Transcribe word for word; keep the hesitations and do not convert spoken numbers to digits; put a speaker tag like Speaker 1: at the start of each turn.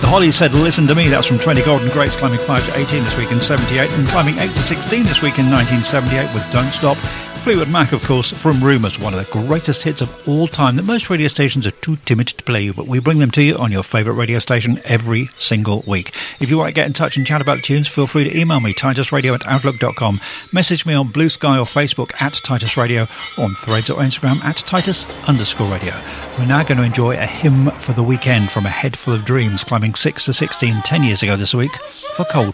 Speaker 1: Holly said, listen to me. That's from twenty Golden Greats, climbing five to eighteen this week in seventy-eight, and climbing eight to sixteen this week in nineteen seventy-eight with Don't Stop. Fleetwood Mac, of course, from Rumours, one of the greatest hits of all time that most radio stations are too timid to play you, but we bring them to you on your favourite radio station every single week. If you want to get in touch and chat about tunes, feel free to email me, titus radio at outlook dot com. Message me on Blue Sky or Facebook at Titus Radio, or on Threads or Instagram at Titus underscore radio. We're now going to enjoy a hymn for the weekend from A Head Full of Dreams, climbing six to sixteen ten years ago this week for Cold.